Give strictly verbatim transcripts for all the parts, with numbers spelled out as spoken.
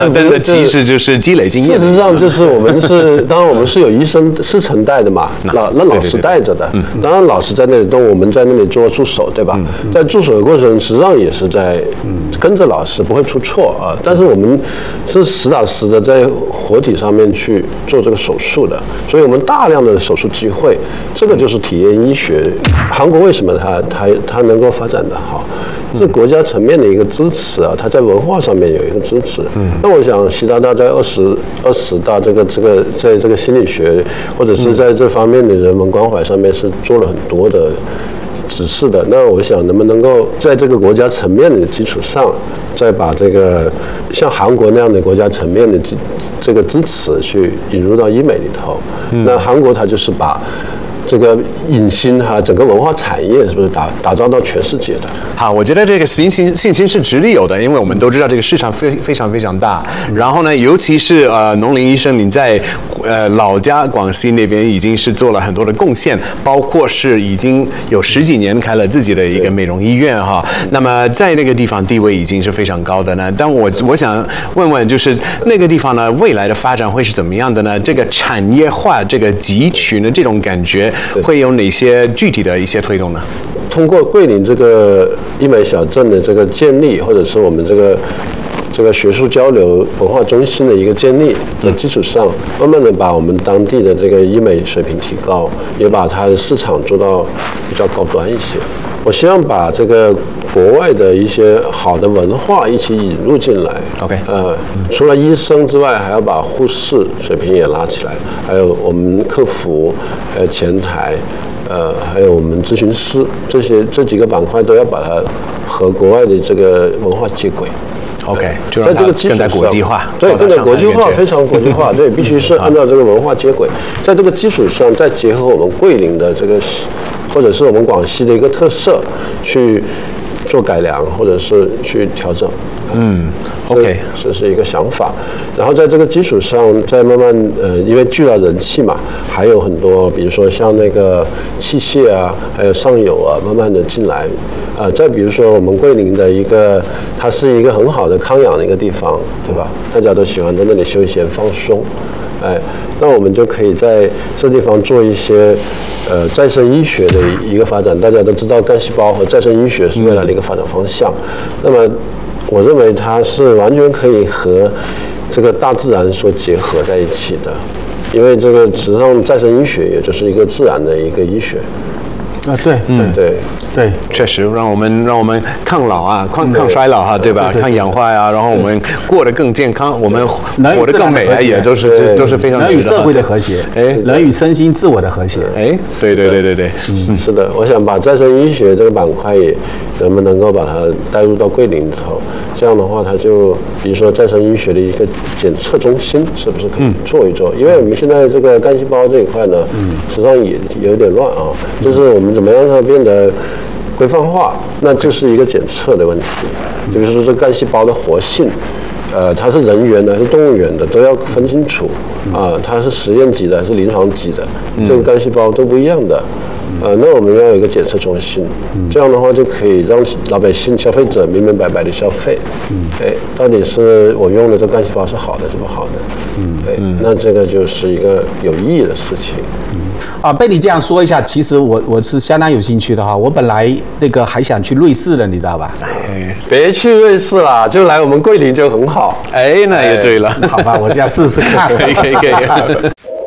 但是其实就是积累经验。 事实上，就是我们是，当然我们是有医生师承带的嘛，老那老师带着的。当然老师在那里动，我们在那里做助手，对吧？在助手的过程，实际上也是在跟着老师，不会出错啊。但是我们是实打实的在活体上面去做这个手术的，所以我们大量的手术机会，这个就是体验医学。韩国为什么它它它能够发展得好？是国家层面的一个支持啊，它在文化上面有一个支持。嗯，那我想习大大在二十二十大这个这个在这个心理学或者是在这方面的人文关怀上面是做了很多的指示的。那我想能不能够在这个国家层面的基础上，再把这个像韩国那样的国家层面的这个支持去引入到医美里头？嗯，那韩国它就是把这个影星哈，整个文化产业是不是打打造到全世界的？ 好，我觉得这个信心信心是直立有的，因为我们都知道这个市场非非常非常大。然后呢，尤其是呃，农林医生，你在呃老家广西那边已经是做了很多的贡献，包括是已经有十几年开了自己的一个美容医院哈。那么在那个地方地位已经是非常高的呢。但我我想问问，就是那个地方呢，未来的发展会是怎么样的呢？这个产业化、这个集群的这种感觉，会有哪些具体的一些推动呢？ 通过桂林这个医美小镇的这个建立，或者是我们这个这个学术交流文化中心的一个建立的基础上，慢慢的把我们当地的这个医美水平提高，也把它的市场做到比较高端一些。我希望把这个国外的一些好的文化一起引入进来。 OK， 呃，除了医生之外，还要把护士水平也拉起来，还有我们客服，还有前台。呃，还有我们咨询师，这些这几个板块都要把它和国外的这个文化接轨。 OK， 就让它更加国际化， 对，更加国际化，非常国际化，对，必须是按照这个文化接轨，在这个基础上再结合我们桂林的这个，或者是我们广西的一个特色，去做改良，或者是去调整。 嗯 ，OK， 这是一个想法，然后在这个基础上再慢慢呃，因为聚了人气嘛，还有很多，比如说像那个器械啊，还有上游啊，慢慢的进来，啊、呃，再比如说我们桂林的一个，它是一个很好的康养的一个地方，对吧？大家都喜欢在那里休闲放松，哎，那我们就可以在这地方做一些呃再生医学的一个发展。大家都知道干细胞和再生医学是未来的一个发展方向，那么。我认为它是完全可以和这个大自然所结合在一起的，因为这个实际上再生医学也就是一个自然的一个医学。 啊，对， 嗯，对对， 确实让我们让我们抗老啊，抗抗衰老哈，对吧？抗氧化呀，然后我们过得更健康，我们活得更美啊，也都是都是非常人与社会的和谐，哎，人与身心自我的和谐， 哎，对对对对对， 嗯，是的，我想把再生医学这个板块也能不能够把它带入到桂林里头，这样的话，它就比如说再生医学的一个检测中心，是不是可以做一做？因为我们现在这个干细胞这一块呢，实际上也有点乱啊，就是我们怎么样让它变得规范化，那就是一个检测的问题。比如说这干细胞的活性，呃，它是人源的还是动物源的，都要分清楚啊、呃，它是实验级的还是临床级的，这个干细胞都不一样的。呃，那我们要有一个检测中心，这样的话就可以让老百姓、消费者明明白白的消费。嗯，哎，到底是我用的这干细胞是好的是不好的？嗯，哎，那这个就是一个有意义的事情。嗯。 啊，被你这样说一下，其实我我是相当有兴趣的哈。我本来那个还想去瑞士的，你知道吧？ 哎，别去瑞士啦，就来我们桂林就很好。 哎，那也对了， 哎、好吧，我这样试试看。 可以可以可以。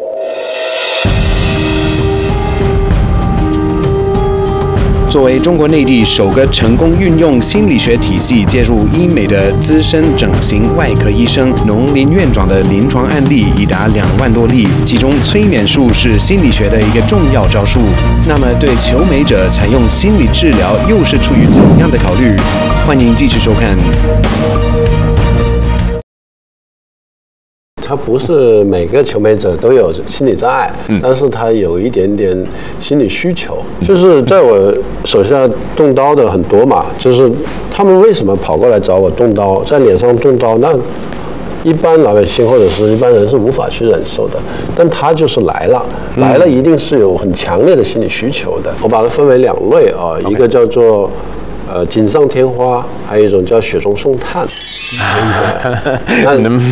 作为中国内地首个成功运用心理学体系介入医美的资深整形外科医生，农林院长的临床案例已达两万多例，其中催眠术是心理学的一个重要招数。那么，对求美者采用心理治疗又是出于怎样的考虑？欢迎继续收看。 他不是每个求美者都有心理障碍，嗯、但是他有一点点心理需求。就是在我手下动刀的很多嘛，就是他们为什么跑过来找我动刀，在脸上动刀，那一般老百姓或者是一般人是无法去忍受的，但他就是来了，来了一定是有很强烈的心理需求的。我把它分为两类啊，一个叫做呃锦上添花，还有一种叫雪中送炭。那